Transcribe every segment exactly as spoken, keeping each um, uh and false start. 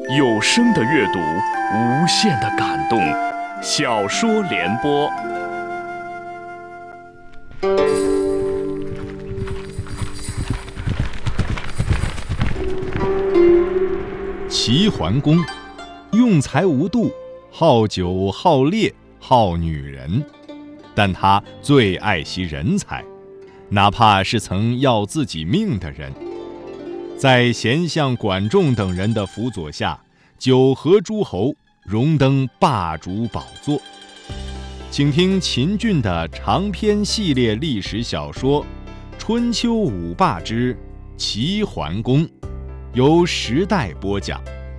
有声的阅读，无限的感动。小说联播。 齐桓公用才无度，好酒好猎好女人，但他最爱惜人才，哪怕是曾要自己命的人。在贤相管仲等人的辅佐下，九合诸侯，荣登霸主宝座。请听秦俊的长篇系列历史小说《春秋五霸之齐桓公》，由时代播讲。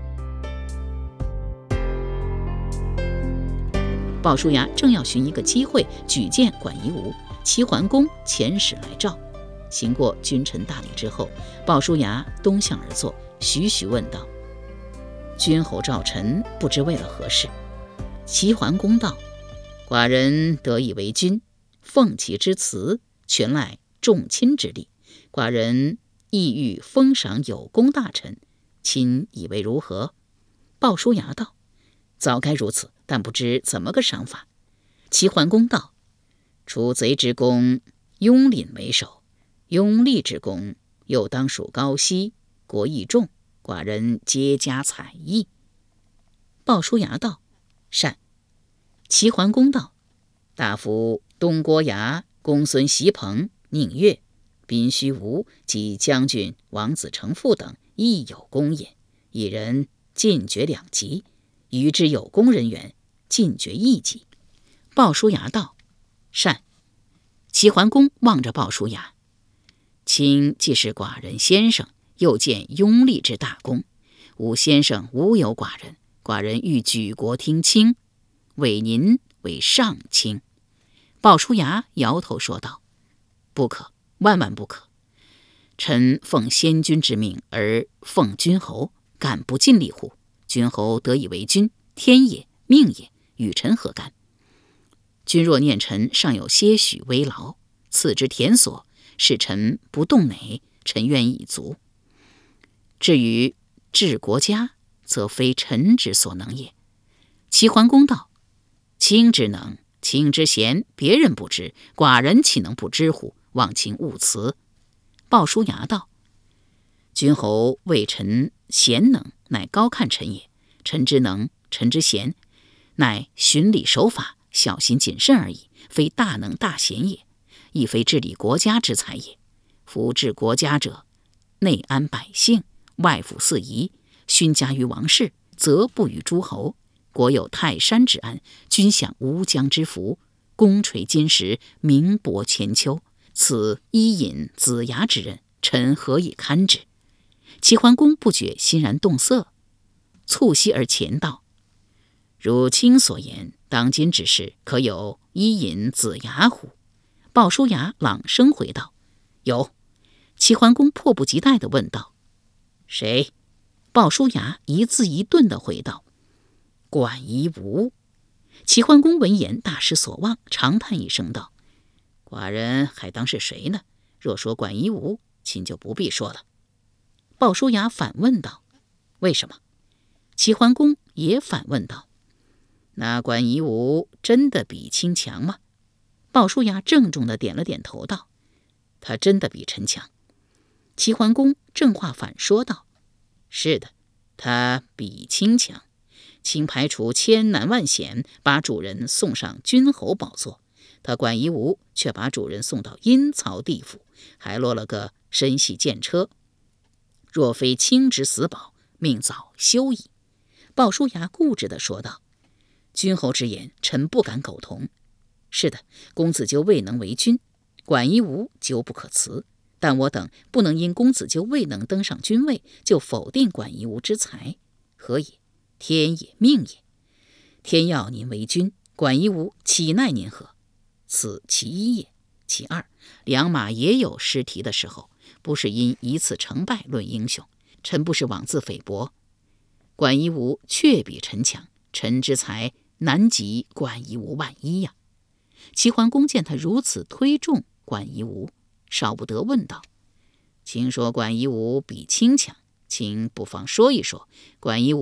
鲍叔牙正要寻一个机会举荐管夷吾，齐桓公遣使来召。行过君臣大礼之后，鲍叔牙东向而坐，徐徐问道：“君侯召臣，不知为了何事？”齐桓公道：“寡人得以为君，奉其之辞，全赖众亲之力。寡人意欲封赏有功大臣，亲以为如何？”鲍叔牙道：“早该如此，但不知怎么个赏法。”齐桓公道：“除贼之功，雍廪为首；雍厉之功，又当属高息，国益重，寡人皆加采邑。”鲍叔牙道：“善。”齐桓公道：“大夫东郭牙、公孙袭彭、宁越、宾须吴及将军王子成父等亦有功也，一人进爵两级，余之有功人员进爵一级。”鲍叔牙道：“善。”齐桓公望着鲍叔牙：“卿既是寡人先生，又见雍厉之大功，吾先生无有寡人，寡人欲举国听卿，委您为上卿。”鲍叔牙摇头说道：“不可，万万不可！臣奉先君之命而奉君侯，敢不尽力乎？君侯得以为君，天也，命也，与臣何干？君若念臣尚有些许微劳，赐之田所，使臣不动馁，臣愿以足。至于治国家，则非臣之所能也。”齐桓公道：“卿之能，卿之贤，别人不知，寡人岂能不知乎？望卿勿辞。”鲍叔牙道：“君侯谓臣贤能，乃高看臣也；臣之能，臣之贤，乃循礼守法，小心谨慎而已，非大能大贤也，亦非治理国家之才也。夫治国家者，内安百姓，外抚四夷，勋加于王室，则不与诸侯。国有泰山之安，君享吴江之福，功垂金石，名博千秋，此伊尹、子牙之任，臣何以堪之？”齐桓公不觉欣然动色，促膝而前道：“如卿所言，当今之事，可有伊尹、子牙乎？”鲍叔牙朗声回道：“有。”齐桓公迫不及待地问道：“谁？”鲍叔牙一字一顿地回道：“管夷吾。”齐桓公闻言大失所望，长叹一声道：“寡人还当是谁呢？若说管夷吾，卿就不必说了。”鲍叔牙反问道：“为什么？”齐桓公也反问道：“那管夷吾真的比卿强吗？”鲍叔牙郑重地点了点头道：“他真的比臣强。”齐桓公正话反说道：“是的，他比卿强。卿排除千难万险，把主人送上君侯宝座，他管夷吾却把主人送到阴曹地府，还落了个身系剑车。若非卿之死保，命早休矣。”鲍叔牙固执地说道：“君侯之言，臣不敢苟同。是的，公子纠未能为君，管夷吾纠不可辞，但我等不能因公子纠未能登上君位，就否定管夷吾之才，何也？天也，命也。天要您为君，管夷吾岂奈您何？此其一也。其二，良马也有失蹄的时候，不是因一次成败论英雄，臣不是妄自菲薄。管夷吾确比臣强，臣之才难及管夷吾万一呀。”齐桓公见他如此推重管夷吾，少不得问道：“卿说管夷吾比卿强，请不妨说一说，管夷吾